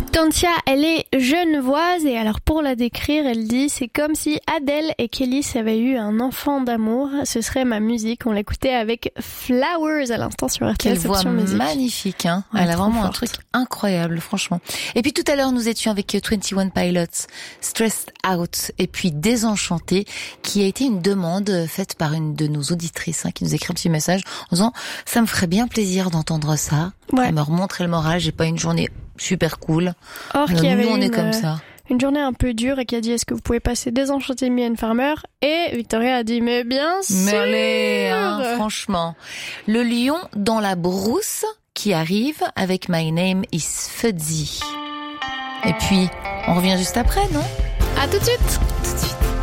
Tantia, elle est genevoise et alors pour la décrire, elle dit c'est comme si Adèle et Kélis avaient eu un enfant d'amour. Ce serait ma musique. On l'écoutait avec Flowers à l'instant sur RTL. Quelle voix magnifique, hein. Ouais, elle a vraiment forte. un truc incroyable, franchement. Et puis tout à l'heure, nous étions avec 21 Pilots, Stressed Out, et puis Désenchanté, qui a été une demande faite par une de nos auditrices, qui nous écrit un petit message en disant ça me ferait bien plaisir d'entendre ça. Ouais. Elle me remontrait le moral. J'ai pas une journée super cool. Or, Alors, qui avait nous, on est comme ça. Une journée un peu dure et qui a dit est-ce que vous pouvez passer Désenchanté Mylène Farmer, et Victoria a dit mais bien sûr. Mais allez, franchement. Le lion dans la brousse qui arrive avec My Name is Fuzzy. Et puis, on revient juste après, non? À tout de suite.